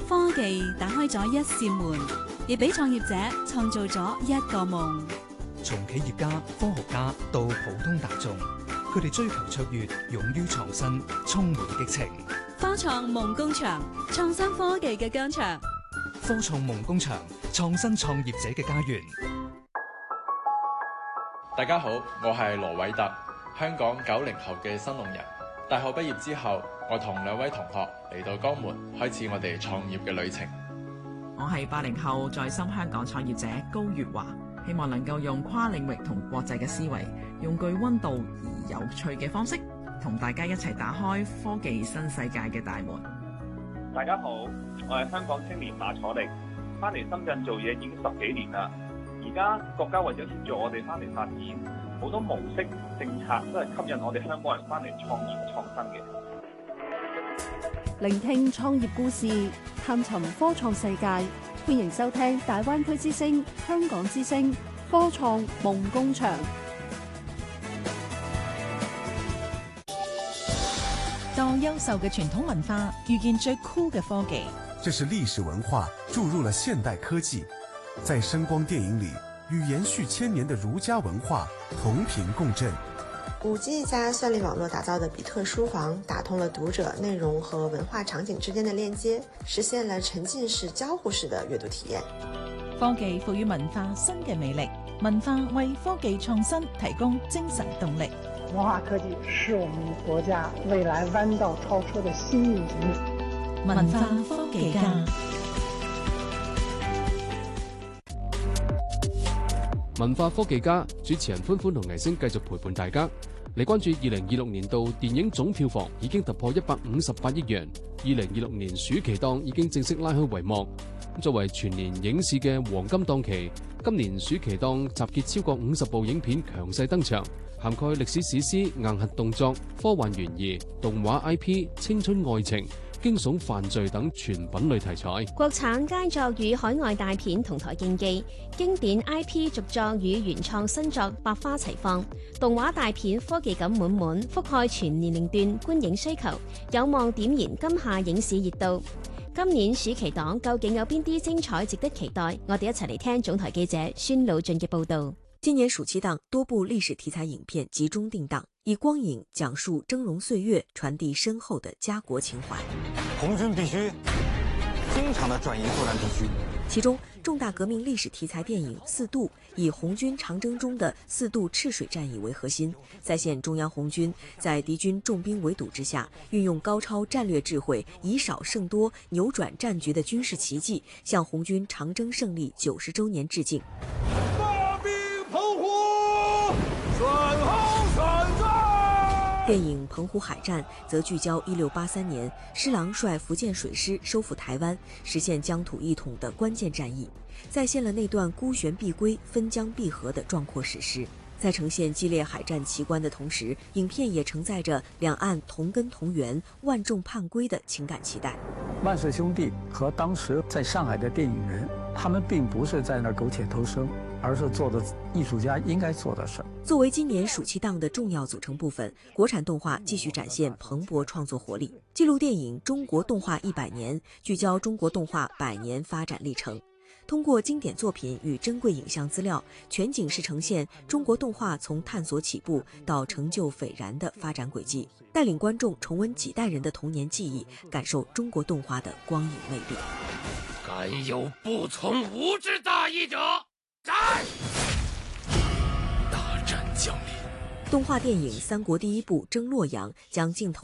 科技打開咗一扇門，亦俾創業者創造咗一個夢。 從企業家、科學家到普通大眾，佢哋追求卓越，勇於創新，充滿激情。 科創夢工場，創新科技嘅疆場。 科創夢工場，創新創業者嘅家園。 大家好，我係羅偉特，香港90後嘅新龍人。大學畢業之後，我同2位同學嚟到江門，開始我哋創業嘅旅程。 我係80後在深香港創業者高月華，希望能夠用跨領域同國際嘅思維，用具溫度而有趣嘅方式，同大家一齊打開科技新世界嘅大門。 大家好，我係香港青年馬楚力，翻嚟深圳做嘢已經10幾年啦。而家國家為咗協助我哋翻嚟發展，好多模式政策都係吸引我哋香港人翻嚟創業創新嘅。 聆聽創業故事，探尋科創世界，歡迎收聽大灣區之聲、香港之聲科創夢工場。 當優秀嘅傳統文化遇見最酷嘅科技， 這是歷史文化注入了現代科技，在聲光電影裏與延續千年的儒家文化同頻共振。 5G 加算力網絡打造的比特書房，打通了讀者內容和文化場景之間的鏈接，實現了沉浸式交互式的閱讀體驗。 科技賦予文化新嘅魅力，文化為科技創新提供精神動力。 文化科技是我們國家未來彎道超車的新引擎。 文化科技家， 文化科技家主持人歡歡同倪星繼續陪伴大家嚟關注2026年度電影總票房已經突破158億元，2026年暑期檔已經正式拉開帷幕。作為全年影視嘅黃金檔期，今年暑期檔集結超過50部影片強勢登場，涵蓋歷史史詩、硬核動作、科幻懸疑、動畫 IP、青春愛情、驚悚犯罪等全品類題材。 國產佳作與海外大片同台競技，經典 IP 續作與原創新作百花齊放，動畫大片科技感滿滿，覆蓋全年齡段觀影需求，有望點燃今夏影視熱度。今年暑期檔究竟有邊啲精彩值得期待？我哋一齊嚟聽總台記者孫魯俊嘅報道。 今年暑期檔多部歷史題材影片集中定檔，以光影講述峥嵘歲月，傳遞深厚的家國情懷。 紅軍必須經常的轉移作戰地區。 其中，重大革命歷史題材電影《四渡》以紅軍長征中的四渡赤水戰役為核心，再現中央紅軍在敵軍重兵圍堵之下，運用高超戰略智慧，以少勝多，扭轉戰局的軍事奇蹟，向紅軍長征勝利90週年致敬。電影《澎湖海戰》則聚焦1683年施琅率福建水師收復台灣，實現疆土一統的關鍵戰役，再現了那段孤懸必歸、分疆必合的壯闊史詩。在呈現激烈海戰奇觀的同時，影片也承載着兩岸同根同源、萬眾盼歸的情感期待。 萬氏兄弟和當時在上海的電影人，他們並不是在那苟且偷生，而是做的藝術家應該做的事。 作為今年暑期檔的重要組成部分，國產動畫繼續展現蓬勃創作活力。紀錄電影《中國動畫100年》聚焦中國動畫100年發展歷程，通過經典作品與珍貴影像資料，全景式呈現中國動畫從探索起步到成就斐然的發展軌跡，帶領觀眾重溫幾代人的童年記憶，感受中國動畫的光影魅力。 敢有不從吾之大義者，斬！ 大戰降臨。 動畫電影《三國》第一部《征洛陽》將鏡頭